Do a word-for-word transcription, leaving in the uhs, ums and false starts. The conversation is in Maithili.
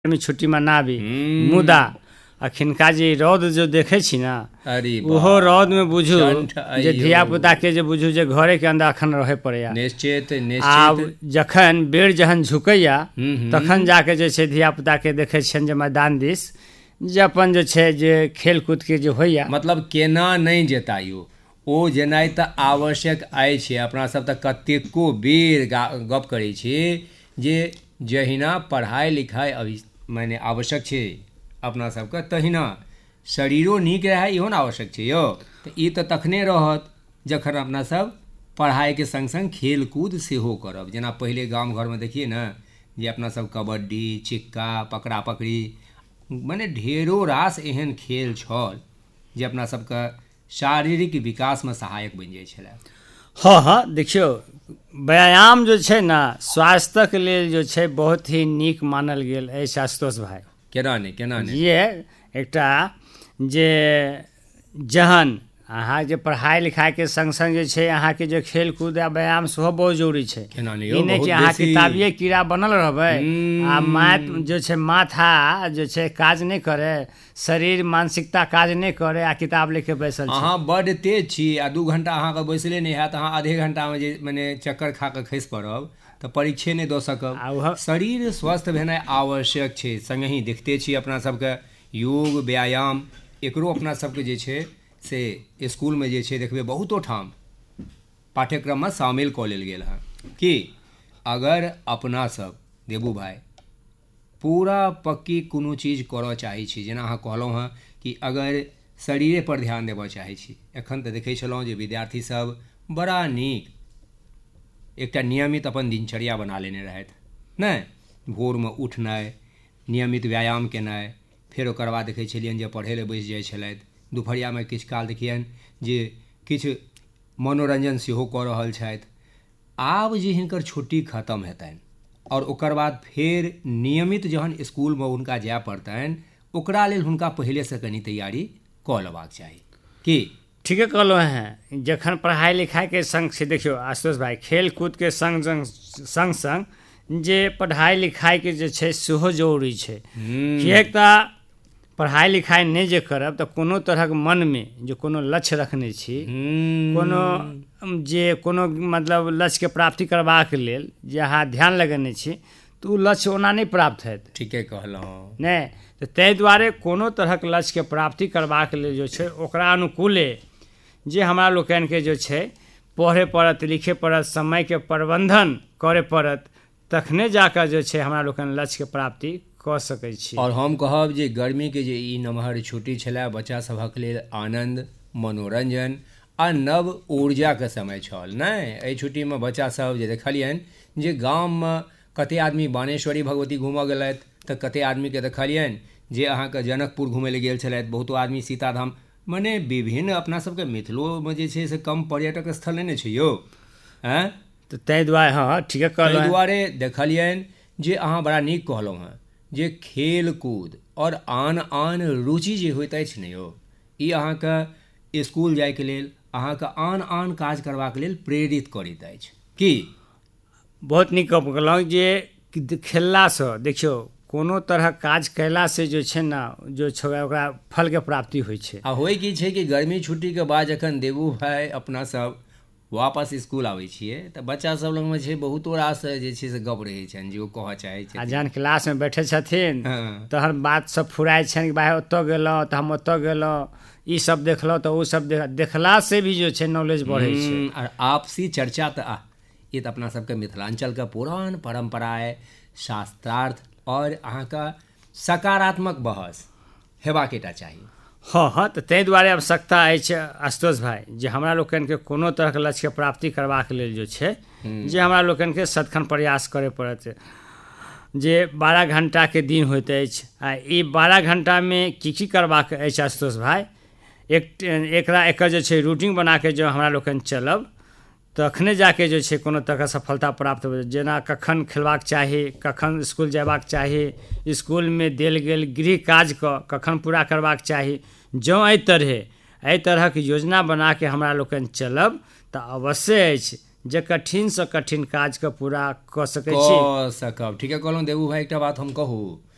में छुट्टी मनाबी मुदा अखिनका जे रौद जो देखे छी ना ओहो रौद में बुझू जे धिया पुता के जे बुझू जे घरे के अंदर अखन रहे पड़ैया निश्चित निश्चित आब जखन बेर जहन झुकैया तखन जाके जे छै धिया पुता के देखे छियन जे मैदान दिस जे अपन जे छै जे खेल कूद के जे होइया मतलब केना नहीं जेतायु ओ जेनाइ तऽ आवश्यक अछि। अपना सब तऽ कतेको बेर गप करै छी जे जहिना पढ़ाई लिखाई अभी माने आवश्यक छै अपना सबके तहिना शरीरो नीक रहै इहो ने आवश्यक छै यौ। तऽ ई तऽ तखने रहत जखन अपना सब पढ़ाई के संग संग खेल कूद सेहो करब। जेना पहिले गाम घर में देखिए ना जे अपना सब कबड्डी चिक्का पकड़ा पकड़ी माने ढेरो रास एहन खेल छल जे अपना सबके शारीरिक विकास में सहायक बनि जाइ छलै। हाँ हाँ देखियो व्यायाम जो छै ना स्वास्थ्य के लेल जो छै बहुत ही नीक मानल गेल अछि आशुतोष भाई। केना नहीं केना नहीं ये एकटा जे जहन अहाँ जे पढ़ाई लिखाई के संग संग जे छै अहाँ के जो खेल कूद आ व्यायाम सेहो बहुत जरूरी छै। केना नहीं ई नहीं कि अहाँ किताबिये कीड़ा बनल रहबै आ माथ जो छै माथा जो छै काज नहीं करे शरीर मानसिकता काज नहीं करे आ किताब लेके बैसल छी। अहाँ बड़ तेज छी आ दू घंटा अहाँ के बैसले नहीं हैत अहाँ आधे घंटा में जे माने चक्कर खा के खसि पड़ब तऽ परीक्षे नहीं दऽ सकब। शरीर स्वस्थ भेनाइ आवश्यक छै। संगहि देखते छी अपना सबके योग व्यायाम एकरो अपना सबके जे छै से स्कूल में जे छै देखबे बहुतो ठाम पाठ्यक्रम में शामिल कऽ लेल गेल है कि अगर अपना सब देबू भाई पूरा पक्की कोनो चीज करऽ चाहै छी जेना अहाँ कहलहुँ हँ कि अगर शरीरे पर ध्यान देबऽ चाहै छी एखन तऽ देखै छलहुँ जे विद्यार्थी सब बड़ा नीक एकटा नियमित अपन दिनचर्या बना लेने रहथि नहि भोर में उठनाइ नियमित व्यायाम केनाइ फेर ओकर बाद देखै छलियनि जे पढ़ै लए बैसि जाइ छलथि दुपहरिया में किछु काल देखियनि जे किछु मनोरंजन सेहो कऽ रहल छथि। आब जे हिनकर छुट्टी खत्म हेतनि और ओकर बाद फेर नियमित जहन स्कूल में हुनका जाय पड़तनि ओकरा लेल हुनका पहिले से कनी तैयारी कऽ लेबाक चाही कि ठीके कहलहुँ हैं। जखन पढ़ाई लिखाई के संग से देखियो आशुतोष भाई खेल कूद के संग संग संग संग जे पढ़ाई लिखाई के जे छै सेहो जरूरी छै। किएक तऽ पढ़ाई लिखाई नहीं जे करब तऽ कोनो तरहक मन में जो कोनो लक्ष्य रखने छी कोनो जे कोनो मतलब लक्ष्य के प्राप्ति करबाक लेल जे अहाँ ध्यान लगेने छी तऽ ओ लक्ष्य ओना नहीं प्राप्त हैत। ठीके कहलहुँ नहीं तऽ ताहि दुआरे कोनो तरहक लक्ष्य के प्राप्ति करबाक लेल जो छै ओकरा अनुकूले जे हमरा लोकनि के जो छै पढ़े पड़त लिखे पड़त समय के प्रबंधन करे पड़त तखने जाकर जो छै हमरा लोकनि लक्ष्य के प्राप्ति कऽ सकै छी। और हम कहब जे गर्मी के जे ई नमहर छुट्टी छलै बच्चा सभक लेल आनंद मनोरंजन आ नव ऊर्जा के समय छल नहि। एहि छुट्टी में बच्चा सब जे देखलियनि जे गाम में कते आदमी बानेश्वरी भगवती घूमऽ गेलथि तऽ कते आदमी के देखलियनि जे अहाँके जनकपुर घूमय लए गेल छलथि बहुतो आदमी सीताधाम मने विभिन्न अपना सबके मिथिलो में जे छै से कम पर्यटक स्थल नहि ने छै यौ हैं तऽ ताहि दुआरे हाँ ठीके कहलहुँ ताहि दुआरे देखलियनि जे अहाँ बड़ा नीक कहलहुँ हैं जे खेल कूद और आन आन रुचि जे होइत अछि ने यौ ई अहाँके स्कूल जायके लेल अहाँके आन आन काज करबाक लेल प्रेरित करैत अछि कि बहुत नीक कहलहुँ जे खेललासँ देखियौ कोनो तरह काज कैला से जो छै ना जो छै ओकरा फल के प्राप्ति होइ छै। आ होइ की छै कि गर्मी छुट्टी के बाद जखन देबू भाई अपना सब वापस स्कूल आबै छियै तऽ बच्चा सब लग में छै बहुतो रास जे छै से गप रहै छनि जे ओ कहऽ चाहै छै। आ जहन क्लास में बैठे छथिन तहन बात सब फुराइ छनि कि भाई ओतऽ गेलहुँ तऽ हम ओतऽ गेलहुँ ई सब देखलहुँ तऽ ओ सब देखला से भी जो छै नॉलेज बढ़ै छै। और आपसी चर्चा तऽ आ ये तऽ अपना सबके मिथिलांचल के पुरान परंपरा है शास्त्रार्थ और अहाँके सकारात्मक बहस हेबाक एकटा चाही। हाँ हाँ तऽ ताहि दुआरे आवश्यकता अछि आशुतोष भाई जे हमरा लोकनि के कोनो तरहके लक्ष्य के प्राप्ति करबाक लेल जो छै जे हमरा लोकनि के सदखन प्रयास करे पड़त। जे बारह घंटा के दिन होइत अछि आ ई बारह घंटा में की की करबाक अछि आशुतोष भाई एक एकरा एकर जे छै रूटीन बना के जो हमरा लोकनि चलब तखने जाके जो छै कोनो तरहके सफलता प्राप्त हो। जेना कखन खेलबाक चाही कखन स्कूल जयबाक चाही स्कूल में देल गेल गृह काज के कखन पूरा करबाक चाही जँ एहि तरहे एहि तरहक योजना बना के हमरा लोकनि चलब तऽ अवश्य अछि जे कठिन से कठिन काज के पूरा कऽ सकै छी कऽ सकब। ठीके कहलहुँ देबू भाई एकटा बात हम कहू